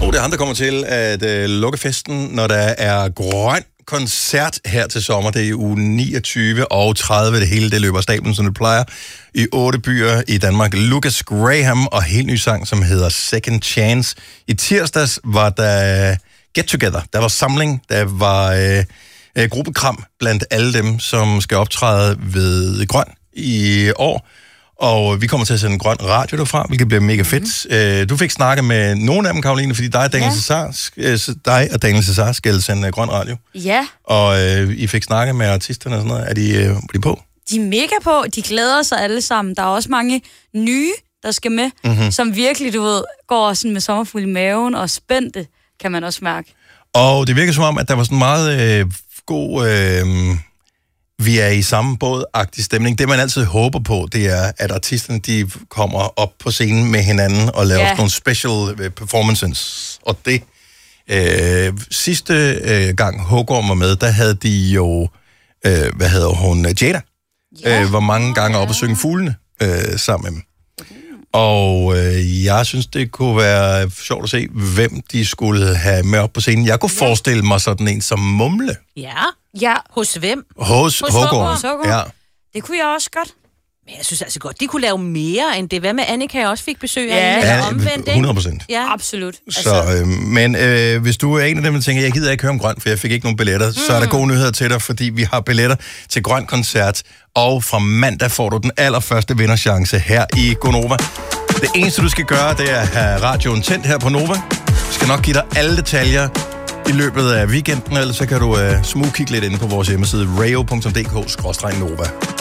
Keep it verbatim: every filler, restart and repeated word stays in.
det er han, der kommer til at øh, lukke festen, når der er grøn koncert her til sommer. Det er i uge niogtyve og tredive. Det hele det løber af stablen, som det plejer. I otte byer i Danmark. Lucas Graham og helt ny sang, som hedder Second Chance. I tirsdags var der Get Together. Der var samling. Der var øh, øh, gruppekram blandt alle dem, som skal optræde ved Grøn i år. Og vi kommer til at sende grøn radio derfra, hvilket bliver mega fedt. Mm. Du fik snakket med nogle af dem, Karoline, fordi dig og Daniel, ja. Cesar, dig og Daniel Cesar skal sende grøn radio. Ja. Og øh, I fik snakket med artisterne og sådan noget. Er de, øh, er de på? De er mega på. De glæder sig alle sammen. Der er også mange nye, der skal med, mm-hmm. som virkelig, du ved, går sådan med sommerfuld i maven og spændte, kan man også mærke. Og det virker som om, at der var sådan meget øh, god... Øh, vi er i samme båd-agtig stemning. Det, man altid håber på, det er, at artisterne de kommer op på scenen med hinanden og laver yeah. nogle special performances. Og det, øh, sidste øh, gang Hågård var med, der havde de jo, øh, hvad hedder hun, Jada, yeah. øh, var mange gange oppe og synge Fuglene øh, sammen med dem. Og øh, jeg synes, det kunne være sjovt at se, hvem de skulle have med op på scenen. Jeg kunne ja. forestille mig sådan en som Mumle. Ja, ja. Hos hvem? Hos, Hos Hågård. Ja. Det kunne jeg også godt. Men jeg synes altså godt, de kunne lave mere end det. Hvad med Annika også fik besøg af? Ja, ja omvendt, hundrede procent. Ja, absolut. Så, øh, men øh, hvis du er en af dem, der tænker, jeg gider ikke høre om grøn, for jeg fik ikke nogen billetter, mm. så er der gode nyheder til dig, fordi vi har billetter til Grøn Koncert, og fra mandag får du den allerførste vinderchance her i Gonova. Det eneste, du skal gøre, det er at have radioen tændt her på Nova. Vi skal nok give dig alle detaljer i løbet af weekenden, eller så kan du uh, smugkigge lidt inde på vores hjemmeside radio punktum d k skråstreg nova.